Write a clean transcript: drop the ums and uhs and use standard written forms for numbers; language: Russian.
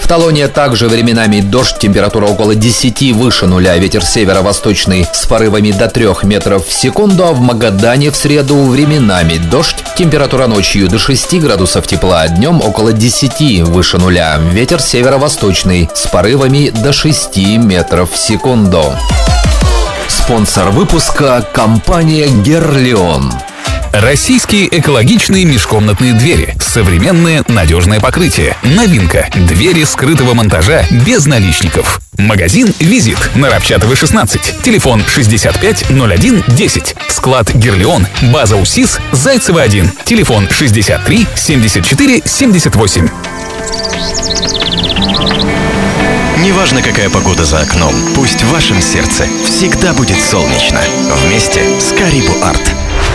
В Талоне также временами дождь, температура около 10 выше нуля, ветер северо-восточный с порывами до 3 метров в секунду, а в Магадане в среду временами дождь, температура ночью до 6 градусов тепла, днем около 10 выше нуля, ветер северо-восточный с порывами до 6 метров в секунду. Спонсор выпуска – компания «Герлион». Российские экологичные межкомнатные двери. Современное надежное покрытие. Новинка. Двери скрытого монтажа без наличников. Магазин «Визит» на Рабчатовой, 16. Телефон 65 01 10. Склад «Герлион». База УСИС. Зайцева, 1. Телефон 63 74 78. Неважно, какая погода за окном, пусть в вашем сердце всегда будет солнечно. Вместе с Карибу Арт.